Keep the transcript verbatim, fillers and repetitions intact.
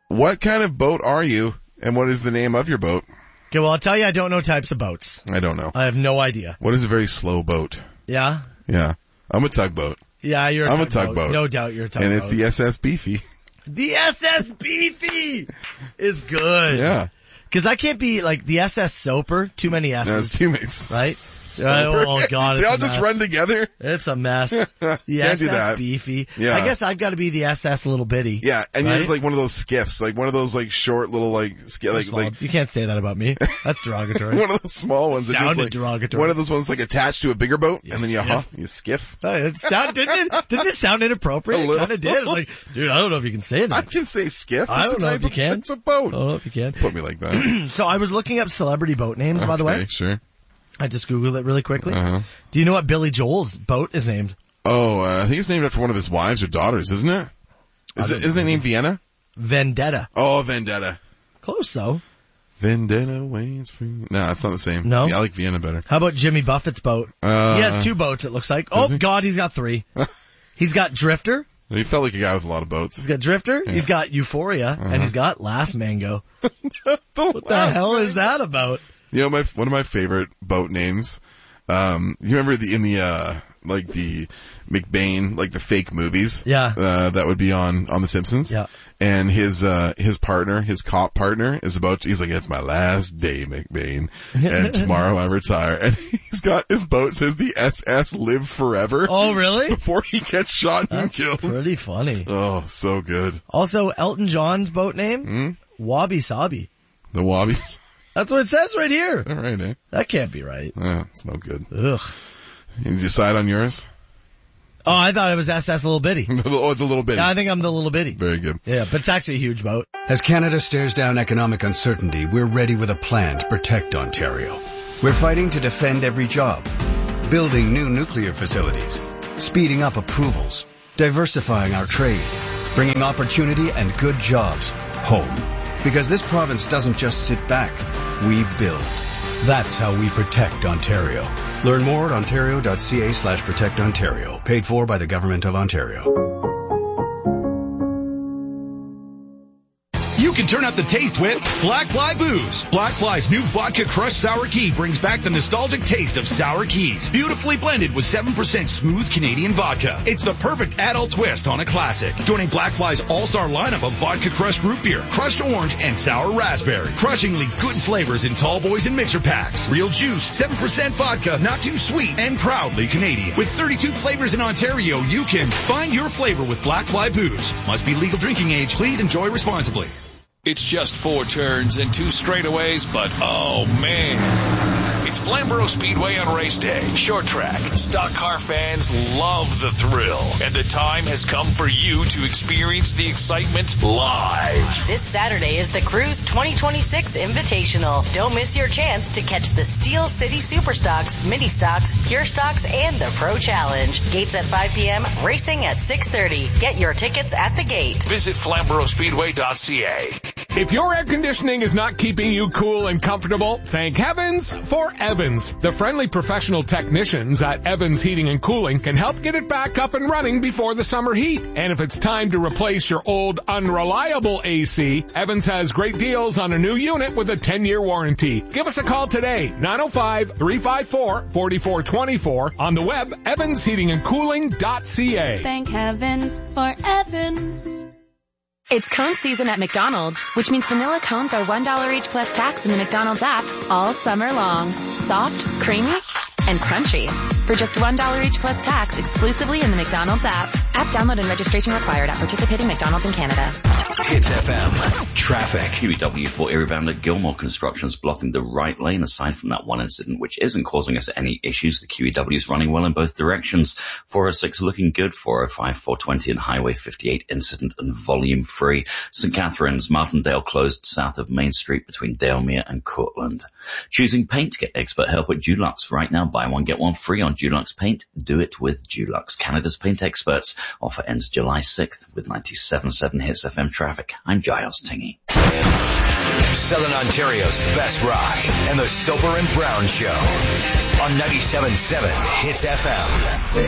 what kind of boat are you, and what is the name of your boat? Okay, well, I'll tell you I don't know types of boats. I don't know. I have no idea. What is a very slow boat? Yeah? Yeah. I'm a tugboat. Yeah, you're a I'm tugboat. a tugboat. No doubt you're a tugboat. And it's the S S Beefy. The S S Beefy is good. Yeah. Because I can't be like the S S Soper, too many S's. That's too many. Right? Soper. Oh, God. It's they all a just mess. run together. It's a mess. The Can't S S do that. Beefy. Yeah. I guess I've got to be the S S Little Bitty. Yeah, and right? you're like one of those skiffs, like one of those like short little like sk- like First of all, like you can't say that about me. That's derogatory. one of those small ones. That just, Sounded like, derogatory. One of those ones like attached to a bigger boat, You and then you skiff. huh, you skiff. Hey, it sound, didn't it? Didn't it sound inappropriate? A It little. kind of did. It's like, dude, I don't know if you can say that. I can say skiff. I It's don't a know type if you of, can. It's a boat. I don't know if you can. Put me like that. So I was looking up celebrity boat names, by the way. Okay, sure. I just Googled it really quickly. Uh-huh. Do you know what Billy Joel's boat is named? Oh, uh, I think it's named after one of his wives or daughters, isn't it? Is I it don't isn't it know. named Vienna? Vendetta. Oh, Vendetta. Close, though. Vendetta waits for you. No, it's not the same. No? Yeah, I like Vienna better. How about Jimmy Buffett's boat? Uh, he has two boats, it looks like. Oh, he? God, he's got three. He's got Drifter. He felt like a guy with a lot of boats. He's got Drifter. Yeah. He's got Euphoria. Uh-huh. And he's got Last Mango. the What the hell is that about? You know, my one of my favorite boat names. Um, you remember the in the uh, like the McBain, like the fake movies? Yeah. Uh, that would be on on The Simpsons. Yeah. And his uh his partner, his cop partner, is about. To, he's like, it's my last day, McBain, and tomorrow I retire. And he's got his boat says the S S Live Forever. Oh, really? Before he gets shot and That's killed. pretty funny. Oh, so good. Also, Elton John's boat name? Hmm? Wabi Sabi. The Wobbies. That's what it says right here. All right, eh? That can't be right. Yeah, it's no good. Ugh. You decide on yours? Oh, I thought it was S S Little Bitty. Oh, the little bit. Yeah, I think I'm the Little Bitty. Very good. Yeah, but it's actually a huge boat. As Canada stares down economic uncertainty, we're ready with a plan to protect Ontario. We're fighting to defend every job, building new nuclear facilities, speeding up approvals, diversifying our trade, bringing opportunity and good jobs home. Because this province doesn't just sit back, we build. That's how we protect Ontario. Learn more at ontario.ca slash protect Ontario. Paid for by the Government of Ontario. You can turn up the taste with Black Fly Booze. Black Fly's new Vodka Crushed Sour Key brings back the nostalgic taste of sour keys. Beautifully blended with seven percent smooth Canadian vodka. It's the perfect adult twist on a classic. Joining Black Fly's all-star lineup of Vodka Crushed Root Beer, Crushed Orange, and Sour Raspberry. Crushingly good flavors in tall boys and mixer packs. Real juice, seven percent vodka, not too sweet, and proudly Canadian. With thirty-two flavors in Ontario, you can find your flavor with Black Fly Booze. Must be legal drinking age. Please enjoy responsibly. It's just four turns and two straightaways, but oh man. It's Flamborough Speedway on race day. Short track. Stock car fans love the thrill. And the time has come for you to experience the excitement live. This Saturday is the Cruise twenty twenty-six Invitational. Don't miss your chance to catch the Steel City Superstocks, Mini Stocks, Pure Stocks, and the Pro Challenge. Gates at five p.m., racing at six thirty. Get your tickets at the gate. Visit flamborough speedway dot c a. If your air conditioning is not keeping you cool and comfortable, thank heavens for Evans. The friendly professional technicians at Evans Heating and Cooling can help get it back up and running before the summer heat. And if it's time to replace your old unreliable A C, Evans has great deals on a new unit with a ten-year warranty. Give us a call today, nine oh five, three five four, four four two four, on the web, evans heating and cooling dot c a. Thank heavens for Evans. It's cone season at McDonald's, which means vanilla cones are one dollar each plus tax in the McDonald's app all summer long. Soft, creamy, and crunchy. For just one dollar each plus tax exclusively in the McDonald's app. App download and registration required at participating McDonald's in Canada. Hits F M. Traffic. Q E W four area at Gilmore Construction is blocking the right lane aside from that one incident, which isn't causing us any issues. The Q E W is running well in both directions. four oh six looking good. four oh five, four twenty and Highway fifty-eight incident and volume free. Saint Catharines, Martindale closed south of Main Street between Dalemere and Cortland. Choosing paint, get expert help at Dulux. Right now, buy one, get one free on Dulux paint. Do it with Dulux. Canada's paint experts. Offer ends July sixth with ninety-seven point seven Hits F M traffic. I'm Giles Tingy. Southern Ontario's best rock and the Soper and Brown Show on ninety-seven point seven Hits F M.